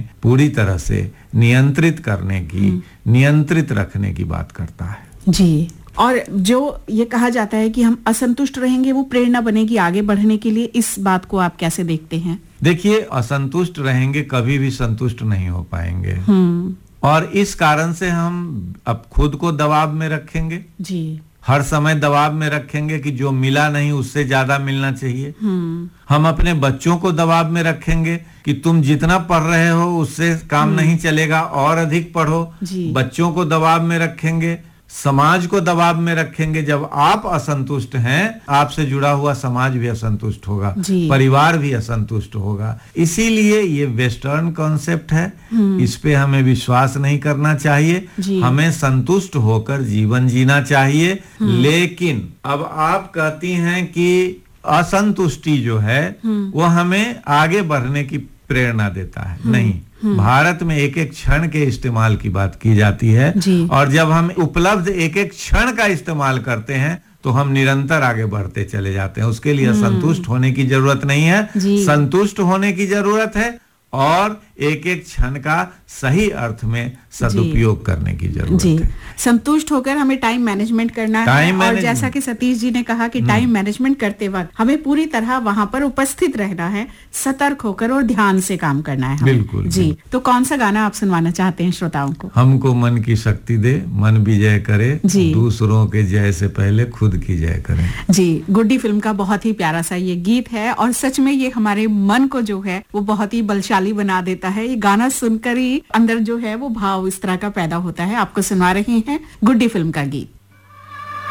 हमें पूरी तरह से नियंत्रित करने की, नियंत्रित रखने की बात करता है। जी। और जो ये कहा जाता है कि हम असंतुष्ट रहेंगे वो प्रेरणा बनेगी आगे बढ़ने के लिए, इस बात को आप कैसे देखते हैं? देखिए, असंतुष्ट रहेंगे कभी भी संतुष्ट नहीं हो पाएंगे, और इस कारण से हम अब खुद को दबाव में रखेंगे जी, हर समय दबाव में रखेंगे कि जो मिला नहीं उससे ज्यादा मिलना चाहिए। हम अपने बच्चों को दबाव में रखेंगे कि तुम जितना पढ़ रहे हो उससे काम नहीं चलेगा, और अधिक पढ़ो। बच्चों को दबाव में रखेंगे, समाज को दबाव में रखेंगे। जब आप असंतुष्ट हैं, आपसे जुड़ा हुआ समाज भी असंतुष्ट होगा, परिवार भी असंतुष्ट होगा। इसीलिए ये वेस्टर्न कॉन्सेप्ट है, इस पे हमें विश्वास नहीं करना चाहिए। हमें संतुष्ट होकर जीवन जीना चाहिए। लेकिन अब आप कहती हैं कि असंतुष्टि जो है वो हमें आगे बढ़ने की प्रेरणा देता है। नहीं, भारत में एक एक क्षण के इस्तेमाल की बात की जाती है, और जब हम उपलब्ध एक एक क्षण का इस्तेमाल करते हैं तो हम निरंतर आगे बढ़ते चले जाते हैं। उसके लिए संतुष्ट होने की जरूरत नहीं है, संतुष्ट होने की जरूरत है, और एक एक क्षण का सही अर्थ में सदुपयोग करने की जरूरत है। संतुष्ट होकर हमें टाइम मैनेजमेंट करना है, और जैसा कि सतीश जी ने कहा कि टाइम मैनेजमेंट करते वक्त हमें पूरी तरह वहां पर उपस्थित रहना है, सतर्क होकर और ध्यान से काम करना है। बिल्कुल जी। तो कौन सा गाना आप सुनवाना चाहते हैं श्रोताओं को? हमको मन की शक्ति दे, मन विजय करे, दूसरों के जय से पहले खुद की जय करे। जी, गुड्डी फिल्म का बहुत ही प्यारा सा ये गीत है, और सच में ये हमारे मन को जो है वो बहुत ही बलशाली बना देता है। ये गाना सुनकर ही अंदर जो है वो भाव इस तरह का पैदा होता है। आपको सुना रहे हैं गुड्डी फिल्म का गीत।